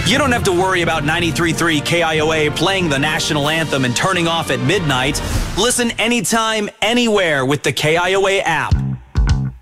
You don't have to worry about 93.3 KIOA playing the national anthem and turning off at midnight. Listen anytime, anywhere with the KIOA app.